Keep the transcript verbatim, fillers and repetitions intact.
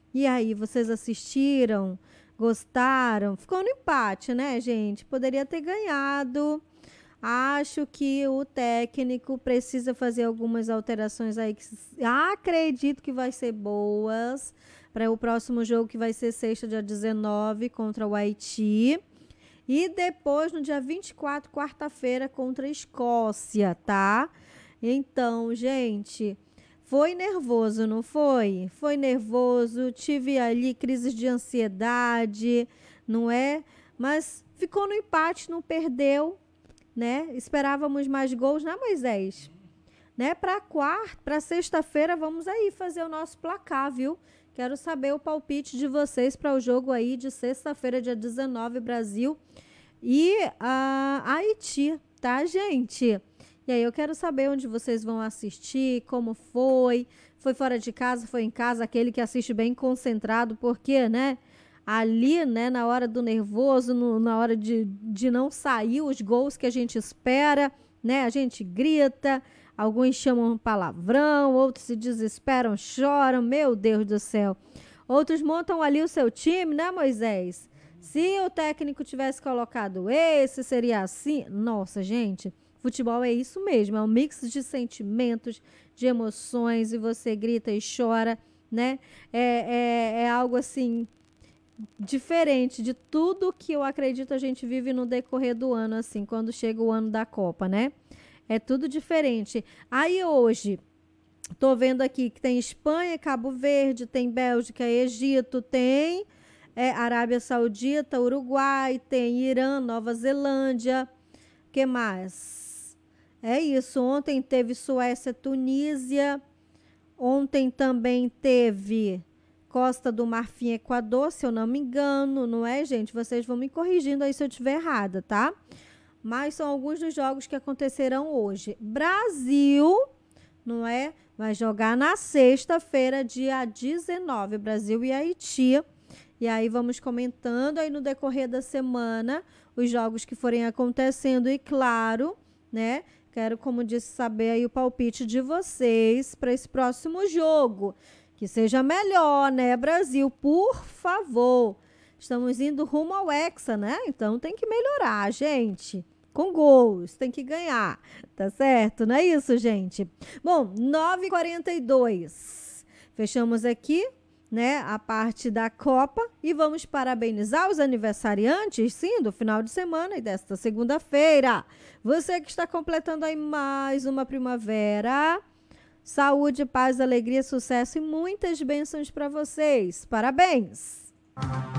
E aí, vocês assistiram? Gostaram? Ficou no empate, né, gente? Poderia ter ganhado. Acho que o técnico precisa fazer algumas alterações aí que acredito que vai ser boas para o próximo jogo, que vai ser sexta, dia dezenove, contra o Haiti. E depois, no dia vinte e quatro, quarta-feira, contra a Escócia, tá? Então, gente, foi nervoso, não foi? Foi nervoso, tive ali crises de ansiedade, não é? Mas ficou no empate, não perdeu, né? Esperávamos mais gols, né, Moisés? Né? Para quarta, para sexta-feira, vamos aí fazer o nosso placar, viu? Quero saber o palpite de vocês para o jogo aí de sexta-feira, dia dezenove, Brasil e a Haiti, tá, gente? E aí eu quero saber onde vocês vão assistir, como foi, foi fora de casa, foi em casa, aquele que assiste bem concentrado, porque, né, ali, né, na hora do nervoso, no, na hora de, de não sair os gols que a gente espera, né, a gente grita, alguns chamam palavrão, outros se desesperam, choram, meu Deus do céu. Outros montam ali o seu time, né, Moisés? Se o técnico tivesse colocado esse, seria assim. Nossa, gente, futebol é isso mesmo, é um mix de sentimentos, de emoções, e você grita e chora, né? É, é, é algo assim diferente de tudo que eu acredito a gente vive no decorrer do ano, assim, quando chega o ano da Copa, né? É tudo diferente. Aí hoje, tô vendo aqui que tem Espanha, Cabo Verde, tem Bélgica, Egito, tem é, Arábia Saudita, Uruguai, tem Irã, Nova Zelândia. Que mais? É isso. Ontem teve Suécia, Tunísia. Ontem também teve Costa do Marfim, Equador, se eu não me engano, não é, gente? Vocês vão me corrigindo aí se eu estiver errada, tá? Mas são alguns dos jogos que acontecerão hoje. Brasil, não é? Vai jogar na sexta-feira, dia dezenove, Brasil e Haiti. E aí vamos comentando aí no decorrer da semana os jogos que forem acontecendo e, claro, né? Quero, como disse, saber aí o palpite de vocês para esse próximo jogo. Que seja melhor, né, Brasil? Por favor. Estamos indo rumo ao Hexa, né? Então tem que melhorar, gente. Com gols, tem que ganhar, tá certo? Não é isso, gente? Bom, nove e quarenta e dois. Fechamos aqui, né, a parte da Copa e vamos parabenizar os aniversariantes, sim, do final de semana e desta segunda-feira. Você que está completando aí mais uma primavera. Saúde, paz, alegria, sucesso e muitas bênçãos para vocês. Parabéns!